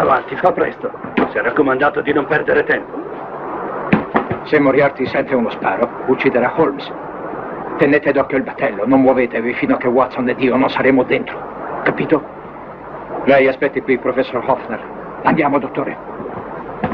avanti, fa presto. Si è raccomandato di non perdere tempo. Se Moriarty sente uno sparo, ucciderà Holmes. Tenete d'occhio il battello, non muovetevi fino a che Watson ed io non saremo dentro. Capito? Lei aspetti qui, professor Hoffner. Andiamo, dottore.